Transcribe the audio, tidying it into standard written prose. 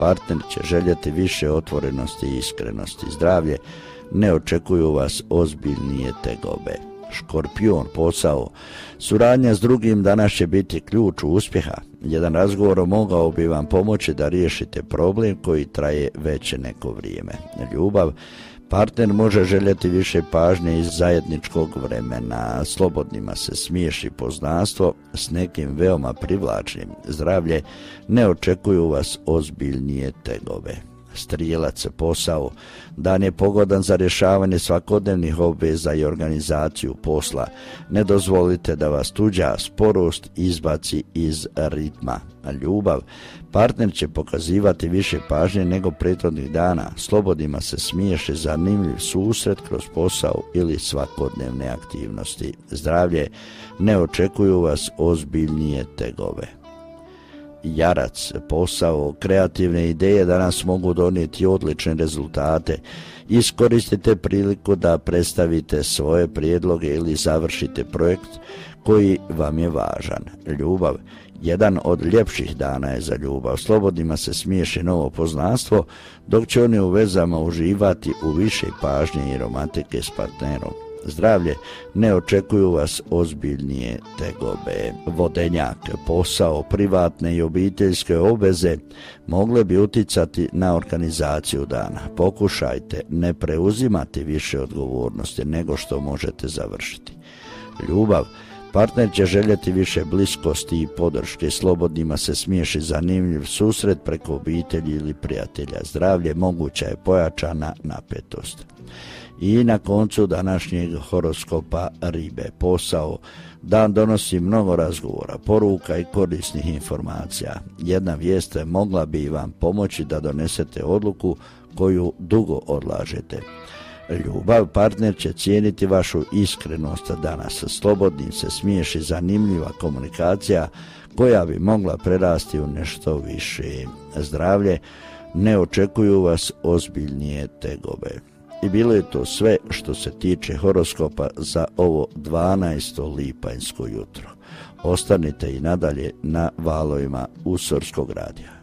partner će željeti više otvorenosti i iskrenosti. Zdravlje, ne očekuju vas ozbiljnije tegobe. Škorpion, posao. Suradnja s drugim danas će biti ključ uspjeha. Jedan razgovor mogao bi vam pomoći da riješite problem koji traje već neko vrijeme. Ljubav, partner može željeti više pažnje iz zajedničkog vremena. Slobodnima se smiješi poznanstvo s nekim veoma privlačnim. Zdravlje, ne očekuju vas ozbiljnije tegobe. Strijelac, posao. Dan je pogodan za rješavanje svakodnevnih obveza i organizaciju posla. Ne dozvolite da vas tuđa sporost izbaci iz ritma. Ljubav, partner će pokazivati više pažnje nego prethodnih dana. Slobodima se smiješi zanimljiv susret kroz posao ili svakodnevne aktivnosti. Zdravlje, ne očekuju vas ozbiljnije tegobe. Jarac, posao, kreativne ideje danas mogu donijeti odlične rezultate. Iskoristite priliku da predstavite svoje prijedloge ili završite projekt koji vam je važan. Ljubav, jedan od ljepših dana je za ljubav. Slobodnima se smiješi novo poznanstvo, dok će oni u vezama uživati u više pažnje i romantike s partnerom. Zdravlje, ne očekuju vas ozbiljnije tegobe. Vodenjak, posao, privatne i obiteljske obveze mogle bi uticati na organizaciju dana. Pokušajte ne preuzimati više odgovornosti nego što možete završiti. Ljubav, partner će željeti više bliskosti i podrške. Slobodnima se smiješi zanimljiv susret preko obitelji ili prijatelja. Zdravlje, moguća je pojačana napetost. I na koncu današnjeg horoskopa Ribe, posao. Dan donosi mnogo razgovora, poruka i korisnih informacija. Jedna vijest mogla bi vam pomoći da donesete odluku koju dugo odlažete. Ljubav, partner će cijeniti vašu iskrenost danas. Slobodnim se smiješi zanimljiva komunikacija koja bi mogla prerasti u nešto više. Zdravlje, ne očekuju vas ozbiljnije tegobe. I bilo je to sve što se tiče horoskopa za ovo 12. lipanjsko jutro. Ostanite i nadalje na valovima Usorskog radija.